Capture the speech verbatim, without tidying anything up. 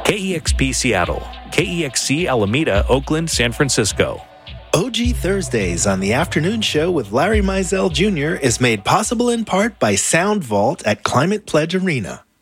K E X P Seattle, K E X C Alameda, Oakland, San Francisco. O G Thursdays on the afternoon show with Larry Mizell Junior is made possible in part by Sound Vault at Climate Pledge Arena.